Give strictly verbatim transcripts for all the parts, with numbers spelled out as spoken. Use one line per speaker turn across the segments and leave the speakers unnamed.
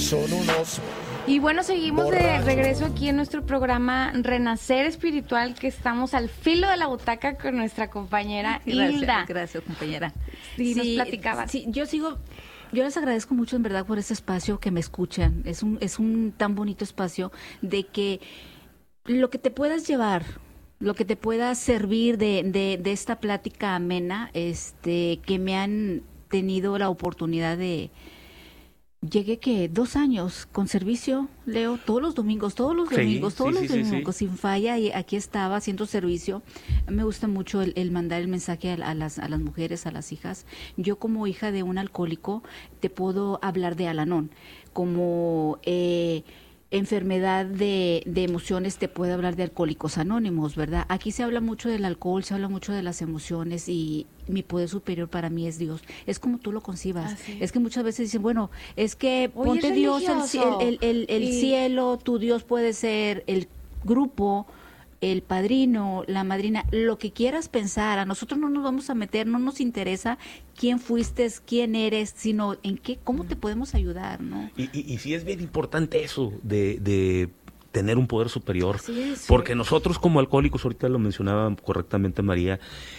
son unos...
Y bueno, seguimos de
borrachos.
regreso aquí en nuestro programa Renacer Espiritual, que estamos al filo de la butaca con nuestra compañera
Gracias,
Hilda.
gracias, compañera.
Sí, nos platicabas.
Sí, yo sigo, yo les agradezco mucho en verdad por ese espacio que me escuchan. Es un, es un tan bonito espacio de que lo que te puedas llevar, lo que te pueda servir de, de, de esta plática amena, este, que me han tenido la oportunidad de... Llegué que dos años con servicio, Leo, todos los domingos, todos los
Sí,
domingos, todos
sí,
los
sí, sí,
domingos,
sí.
sin falla, y aquí estaba haciendo servicio. Me gusta mucho el, el mandar el mensaje a, a las a las mujeres, a las hijas. Yo como hija de un alcohólico te puedo hablar de Al-Anon, como eh, enfermedad de, de emociones te puedo hablar de Alcohólicos Anónimos, ¿verdad? Aquí se habla mucho del alcohol, se habla mucho de las emociones y mi poder superior para mí es Dios. Es como tú lo concibas.
Así.
Es que muchas veces dicen, bueno, es que
Oye,
ponte
es
Dios, el,
religioso.
el, el, el
Y-
cielo, tu Dios puede ser el grupo, el padrino, la madrina, lo que quieras pensar. A nosotros no nos vamos a meter, no nos interesa quién fuiste, quién eres, sino en qué, cómo te podemos ayudar, ¿no?
Y, y, y sí es bien importante eso de, de tener un poder superior,
Así es.
porque nosotros como alcohólicos, ahorita lo mencionaba correctamente María,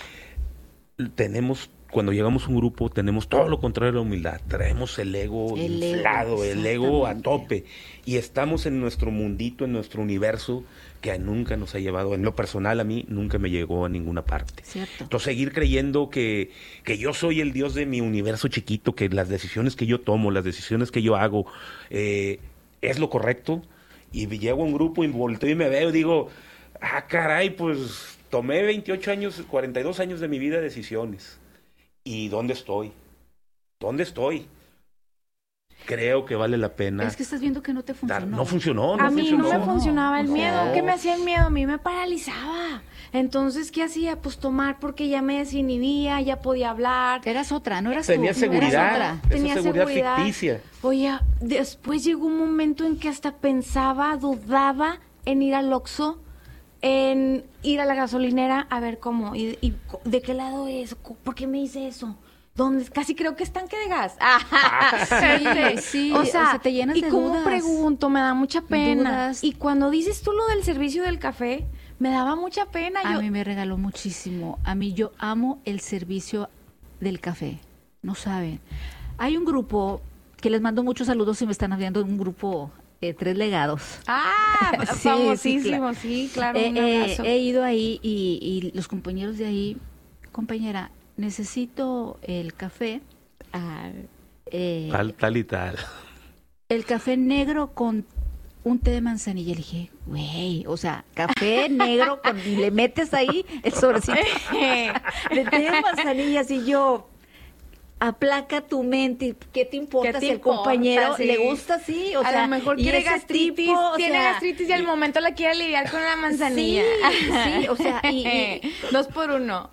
tenemos, cuando llegamos a un grupo, tenemos todo lo contrario de la humildad, traemos el ego
El ego,
inflado, el ego a
exactamente.
tope, y estamos en nuestro mundito, en nuestro universo, que nunca nos ha llevado, en lo personal a mí, nunca me llegó a ninguna parte.
Cierto.
Entonces, seguir creyendo que, que yo soy el Dios de mi universo chiquito, que las decisiones que yo tomo, las decisiones que yo hago, eh, es lo correcto, y llego a un grupo y volteo y me veo y digo, ah, caray, pues tomé veintiocho años, cuarenta y dos años de mi vida decisiones. ¿Y dónde estoy? ¿Dónde estoy? Creo que vale la pena.
Es que estás viendo que no te
dar-
funcionó.
No funcionó, no
a mí
funcionó.
no me funcionaba el
No.
miedo. ¿Qué me hacía el miedo? A mí me paralizaba. Entonces, ¿qué hacía? Pues tomar porque ya me desinhibía, ya podía hablar.
Eras otra, no eras
Tenía
tú, no eras
seguridad,
otra.
esa
Tenía
seguridad,
seguridad.
ficticia.
Oye, después llegó un momento en que hasta pensaba, dudaba en ir al Oxxo, en ir a la gasolinera a ver cómo, y, y de qué lado es, ¿por qué me hice eso? ¿Dónde? Casi creo que es tanque de gas.
Sí, sí,
o sea,
o sea, te llenas
y
de
cómo
dudas.
pregunto, me da mucha pena.
Dudas.
Y cuando dices tú lo del servicio del café, me daba mucha pena.
A
Yo,
mí me regaló muchísimo. A mí yo amo el servicio del café. No saben. Hay un grupo que les mando muchos saludos si me están viendo, un grupo eh, Tres Legados.
ah,
Sí, sí,
famosísimo,
claro.
sí, claro,
Eh,
un
eh,
abrazo.
he ido ahí y, y los compañeros de ahí, compañera, necesito el café.
Ah,
eh,
Tal, tal y tal.
el café negro con un té de manzanilla. Le dije, güey, o sea, café negro con, y le metes ahí el sobrecito de té de manzanillas y yo, aplaca tu mente. ¿Qué te importa
¿Qué te
si el
importa?
compañero
Sí.
le gusta así? O
a
sea,
lo mejor
y
quiere
ese
gastritis,
tipo, o
tiene
sea,
gastritis y al momento la quiere aliviar con la manzanilla.
Sí, sí, o sea, y- y-
dos por uno.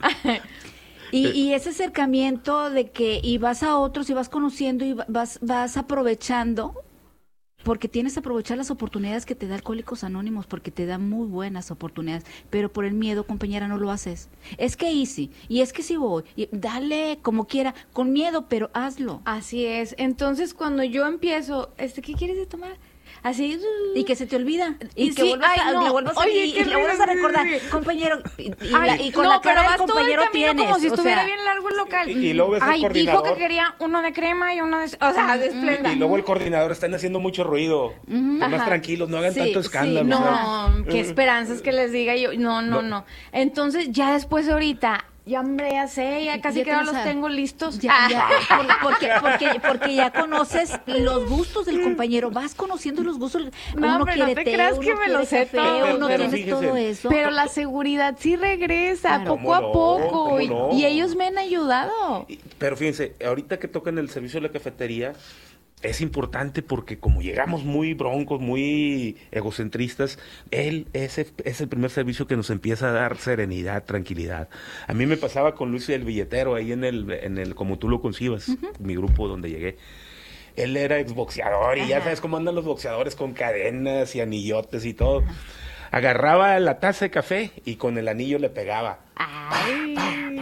Y, y ese acercamiento de que y vas a otros y vas conociendo y va- vas vas aprovechando, porque tienes que aprovechar las oportunidades que te da Alcohólicos Anónimos, porque te da muy buenas oportunidades, pero por el miedo, compañera, no lo haces. Es que easy, y es que si voy, y dale como quiera, con miedo, pero hazlo.
Así es. Entonces, cuando yo empiezo, este, ¿qué quieres de tomar? Así.
Y que se te olvida. Y,
Y
que
sí,
vuelvas,
ay,
a,
no.
le vuelvas a,
Oye,
y,
qué
y le vuelvas a
risa,
recordar,
sí, sí.
compañero, y, y
Ay,
la- y con
no,
la
pero
cara
vas
del
todo el
compañero
camino
tienes.
como si
o
estuviera
sea,
bien largo el local.
Y- y luego ves al
Ay, dijo
coordinador.
que quería uno de crema y uno de... O sea, de esplenda.
Y luego el coordinador, están haciendo mucho ruido. Estén más
Ajá.
tranquilos, no hagan
Sí,
tanto
sí,
escándalo.
no.
o sea.
No, qué esperanzas que les diga yo. No, no,
No.
no. Entonces, ya después ahorita, ya hombre, ya sé, ya casi
Ya
que
te
ya
lo
los
sabes.
tengo listos.
Ya,
Ah.
ya, por- porque, porque, porque ya conoces los gustos del compañero, vas conociendo los gustos.
No,
uno
hombre, no
quiere
te
té,
creas
uno
que me
quiere
lo sé
café,
todo,
uno
pero
tiene
fíjese,
todo eso.
Pero la seguridad sí regresa,
Claro.
poco a
¿Cómo no?
poco.
¿Cómo
y,
no?
y ellos me han ayudado.
Y- Pero fíjense, ahorita que tocan el servicio de la cafetería, es importante porque como llegamos muy broncos, muy egocentristas, él ese es el primer servicio que nos empieza a dar serenidad, tranquilidad. A mí me pasaba con Luis el billetero ahí en el, en el Como tú lo concibas, mi grupo donde llegué. Él era exboxeador y ya
Ajá.
sabes cómo andan los boxeadores con cadenas y anillotes y todo. Agarraba la taza de café y con el anillo le pegaba.
Ay.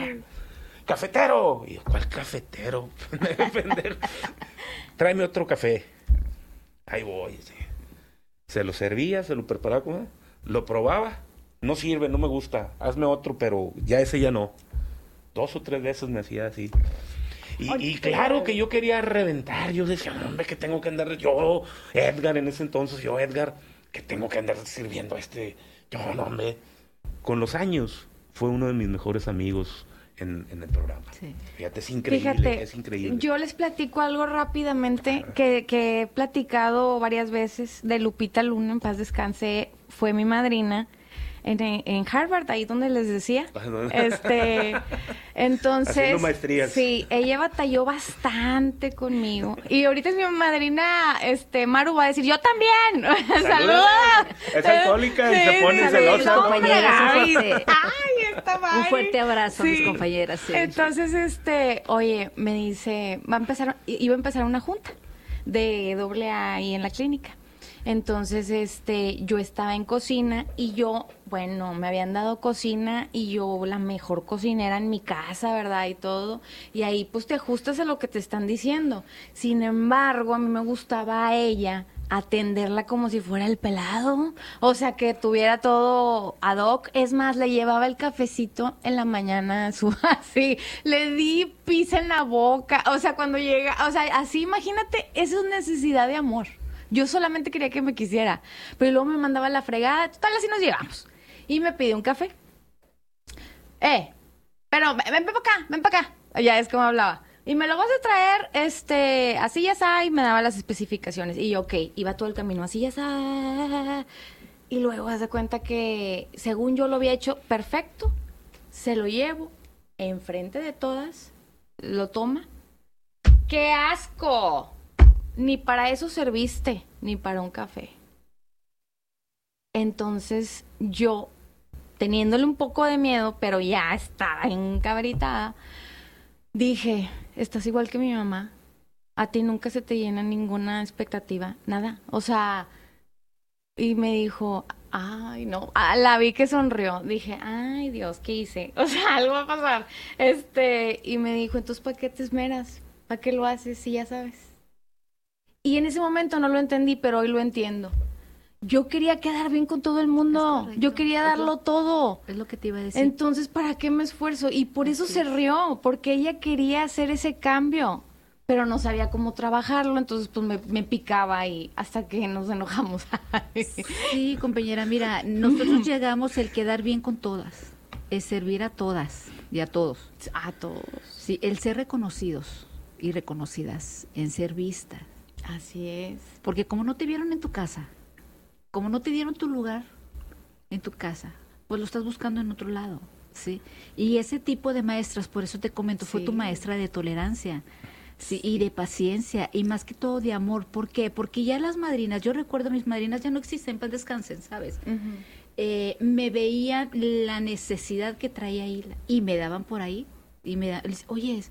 ¡Cafetero! Y yo, ¿cuál cafetero? Pendejo. Tráeme otro café. ahí voy. Sí. Se lo servía, se lo preparaba, ¿cómo? Lo probaba, no sirve, no me gusta, hazme otro, pero ya ese ya no. Dos o tres veces me hacía así. Y, y claro que yo quería reventar, yo decía, hombre, que tengo que andar, yo, Edgar, en ese entonces, yo, Edgar, que tengo que andar sirviendo a este, yo, no, hombre. Con los años, fue uno de mis mejores amigos en, en el programa. Sí. Fíjate, es increíble,
Fíjate,
es increíble.
Yo les platico algo rápidamente que, que he platicado varias veces de Lupita Luna, en paz descanse, fue mi madrina en, en Harvard, ahí donde les decía. este, entonces,
haciendo maestrías.
Sí, ella batalló bastante conmigo. Y ahorita es mi madrina, este, Maru va a decir, yo también. Saludos.
Es alcohólica y sí, se pone celosa.
Compañeras,
Ay, ay, está mal.
Un fuerte abrazo
sí.
a mis compañeras. Sí.
Entonces, este, oye, me dice, va a empezar, iba a empezar una junta de doble A ahí en la clínica. Entonces, este, yo estaba en cocina y yo, bueno, me habían dado cocina y yo la mejor cocinera en mi casa, ¿verdad? Y todo. Y ahí, pues, te ajustas a lo que te están diciendo. Sin embargo, a mí me gustaba a ella atenderla como si fuera el pelado. O sea, que tuviera todo ad hoc. Es más, le llevaba el cafecito en la mañana, su, así. Le di pizza en la boca. O sea, cuando llega, o sea, así, imagínate, eso es necesidad de amor. Yo solamente quería que me quisiera. Pero luego me mandaba la fregada. Total, así nos llevamos. Y me pidió un café. Eh, pero ven, ven para acá, ven para acá. Ya es como hablaba. Y me lo vas a traer, este, así ya está. Y me daba las especificaciones. Y yo, ok, iba todo el camino así ya está. Y luego haz de cuenta que, según yo lo había hecho perfecto, se lo llevo enfrente de todas. Lo toma. ¡Qué asco! Ni para eso serviste, ni para un café. Entonces yo, teniéndole un poco de miedo, pero ya estaba encabritada, dije, estás igual que mi mamá. A ti nunca se te llena ninguna expectativa, nada. O sea, y me dijo, ay, no. Ah, la vi que sonrió. Dije, ay, Dios, ¿qué hice? O sea, algo va a pasar. Este, y me dijo, entonces, ¿para qué te esmeras? ¿Para qué lo haces si ya sabes? Y en ese momento no lo entendí, pero hoy lo entiendo. Yo quería quedar bien con todo el mundo. Yo quería darlo
es lo,
todo.
Es lo que te iba a decir.
Entonces, ¿para qué me esfuerzo? Y por eso
Así
se
es.
rió, porque ella quería hacer ese cambio, pero no sabía cómo trabajarlo, entonces pues me, me picaba y hasta que nos enojamos.
Sí, compañera, mira, nosotros llegamos el quedar bien con todas, el servir a todas y a todos.
A todos.
Sí, el ser reconocidos y reconocidas, en ser vistas.
Así es.
Porque como no te vieron en tu casa, como no te dieron tu lugar en tu casa, pues lo estás buscando en otro lado, ¿sí? Y ese tipo de maestras, por eso te comento, sí. Fue tu maestra de tolerancia, sí, y de paciencia, y más que todo de amor. ¿Por qué? Porque ya las madrinas, yo recuerdo, mis madrinas ya no existen, pues descansen, ¿sabes? Uh-huh. Eh, me veían la necesidad que traía Isla, y me daban por ahí, y me daban, oye,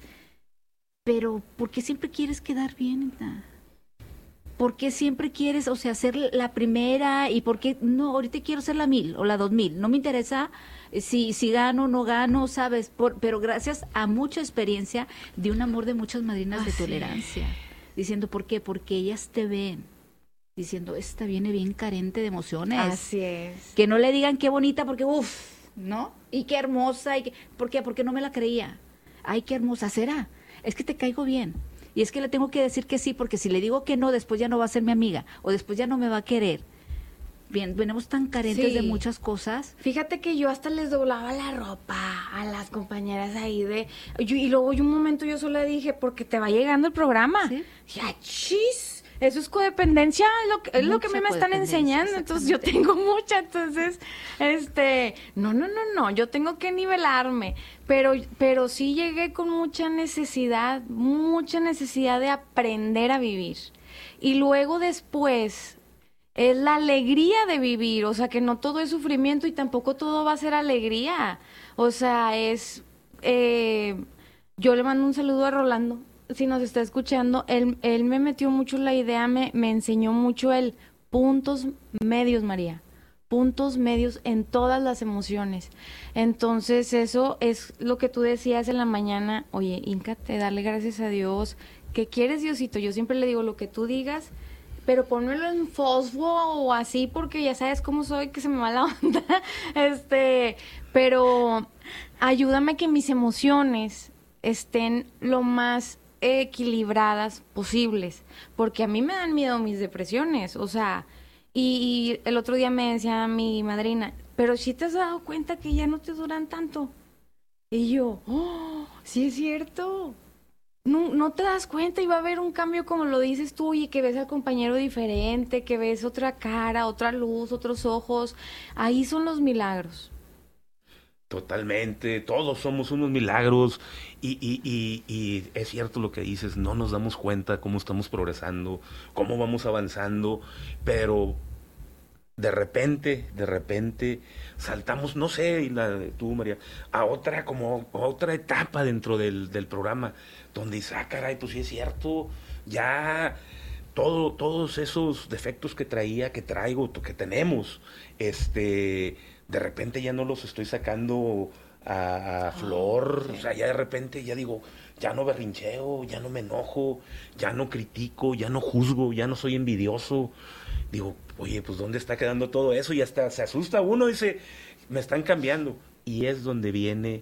pero ¿por qué siempre quieres quedar bien, Ita? ¿Por qué siempre quieres, o sea, ser la primera? ¿Y por qué no? Ahorita quiero ser la mil o la dos mil. No me interesa si, si gano o no gano, ¿sabes? Por, pero gracias a mucha experiencia de un amor de muchas madrinas Así. de tolerancia. Diciendo, ¿por qué? Porque ellas te ven. Diciendo, esta viene bien carente de emociones.
Así es.
Que no le digan qué bonita porque, uff, ¿no? Y qué hermosa. Y qué, ¿por qué? Porque no me la creía. Ay, qué hermosa será. Es que te caigo bien. Y es que le tengo que decir que sí, porque si le digo que no, después ya no va a ser mi amiga, o después ya no me va a querer. Bien, venimos tan carentes sí. de muchas cosas.
Fíjate que yo hasta les doblaba la ropa a las compañeras ahí de... Yo, y luego yo un momento yo solo dije, porque te va llegando el programa. ¿Sí? Ya, chis. Eso es codependencia, es lo que, es lo que a mí me están enseñando, entonces yo tengo mucha, entonces, este, no, no, no, no, yo tengo que nivelarme, pero, pero sí llegué con mucha necesidad, mucha necesidad de aprender a vivir, y luego después es la alegría de vivir, o sea, que no todo es sufrimiento y tampoco todo va a ser alegría, o sea, es, eh, yo le mando un saludo a Rolando, si nos está escuchando, él, él me metió mucho la idea, me, me enseñó mucho el puntos medios, María, puntos medios en todas las emociones. Entonces, eso es lo que tú decías en la mañana, oye, híncate, dale gracias a Dios, ¿qué quieres, Diosito? Yo siempre le digo, lo que tú digas, pero pónmelo en fosfo o así, porque ya sabes cómo soy, que se me va la onda. Este, pero ayúdame a que mis emociones estén lo más equilibradas posibles, porque a mí me dan miedo mis depresiones, o sea, y, y el otro día me decía mi madrina, pero si te has dado cuenta que ya no te duran tanto. Y yo, oh, sí es cierto. No, no te das cuenta y va a haber un cambio como lo dices tú y que ves al compañero diferente, que ves otra cara, otra luz, otros ojos. Ahí son los milagros.
Totalmente, todos somos unos milagros y, y, y, y es cierto lo que dices, no nos damos cuenta cómo estamos progresando, cómo vamos avanzando, pero de repente, de repente saltamos, no sé, y la, tú María, a otra como a otra etapa dentro del, del programa, donde dices, ah, caray, pues sí es cierto, ya todo, todos esos defectos que traía, que traigo, que tenemos, este, de repente ya no los estoy sacando a, a flor, oh, okay. O sea, ya de repente ya digo, ya no berrincheo, ya no me enojo, ya no critico, ya no juzgo, ya no soy envidioso. Digo, oye, pues ¿dónde está quedando todo eso? Y hasta se asusta uno, dice, me están cambiando. Y es donde viene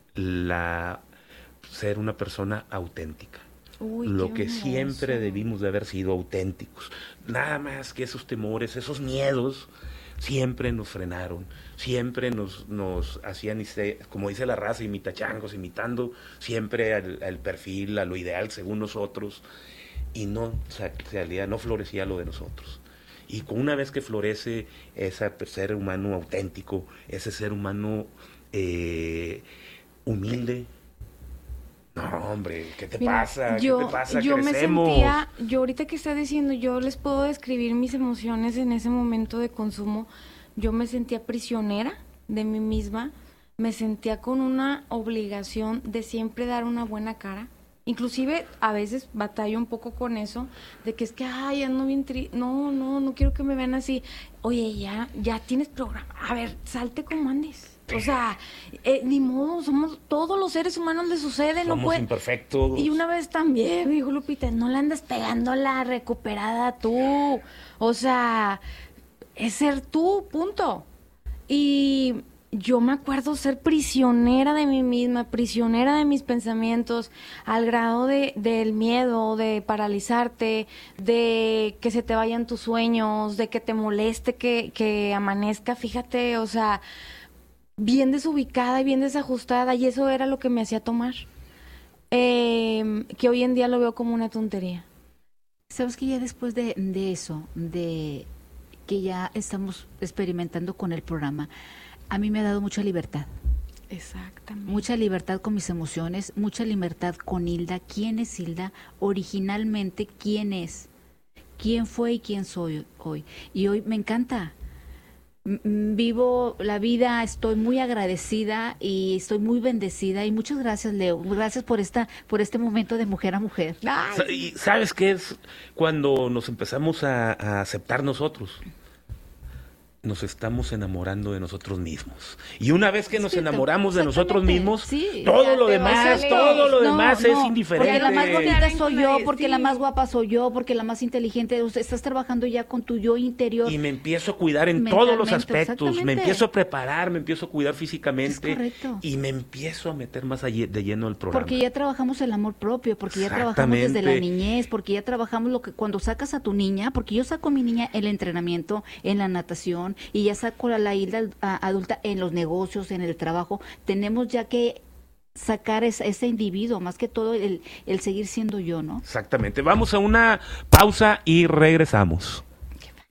la ser una persona auténtica. Uy, lo que hermoso. Siempre debimos de haber sido auténticos. Nada más que esos temores, esos miedos, siempre nos frenaron. Siempre nos, nos hacían, como dice la raza, imitachangos, imitando siempre al, al perfil, a lo ideal según nosotros. Y no salía, no florecía lo de nosotros. Y con una vez que florece ese ser humano auténtico, ese ser humano eh, humilde, no, hombre, ¿qué te Mira, pasa?
Yo,
¿Qué te pasa?
Yo
Crecemos.
me sentía, yo ahorita que estás diciendo, yo les puedo describir mis emociones en ese momento de consumo. Yo me sentía prisionera de mí misma, me sentía con una obligación de siempre dar una buena cara. Inclusive a veces batallo un poco con eso, de que es que, ay, ando bien tri... No, no, no quiero que me vean así. Oye, ya, ya tienes programa. A ver, salte como andes. O sea, eh, ni modo, somos, todos los seres humanos les sucede.
Somos
no puede...
imperfectos.
Y una vez también, dijo Lupita, no le andas pegando la recuperada tú. O sea, es ser tú, punto. Y... yo me acuerdo ser prisionera de mí misma, prisionera de mis pensamientos, al grado de del miedo, de paralizarte, de que se te vayan tus sueños, de que te moleste que, que amanezca, fíjate, o sea, bien desubicada y bien desajustada, y eso era lo que me hacía tomar, eh, que hoy en día lo veo como una tontería.
¿Sabes que ya después de, de eso, de que ya estamos experimentando con el programa, a mí me ha dado mucha libertad.
Exactamente.
Mucha libertad con mis emociones, mucha libertad con Hilda. ¿Quién es Hilda? Originalmente, ¿quién es? ¿Quién fue y quién soy hoy? Y hoy me encanta. M- vivo la vida, estoy muy agradecida y estoy muy bendecida. Y muchas gracias, Leo. Gracias por esta, por este momento de mujer a mujer.
Ay. ¿Sabes qué es cuando nos empezamos a, a aceptar nosotros? Nos estamos enamorando de nosotros mismos. Y una vez que nos enamoramos de nosotros mismos, sí, todo lo demás, todo lo demás no, es no, indiferente.
Porque la más bonita soy yo, porque sí. La más guapa soy yo, porque la más inteligente, estás trabajando ya con tu yo interior.
Y me empiezo a cuidar en todos los aspectos, me empiezo a preparar, me empiezo a cuidar físicamente y me empiezo a meter más de lleno al programa.
Porque ya trabajamos el amor propio, porque ya trabajamos desde la niñez, porque ya trabajamos lo que cuando sacas a tu niña, porque yo saco a mi niña el entrenamiento, en la natación, y ya saco a la Hilda adulta en los negocios, en el trabajo. Tenemos ya que sacar ese, ese individuo, más que todo el, el seguir siendo yo, ¿no?
Exactamente. Vamos a una pausa y regresamos.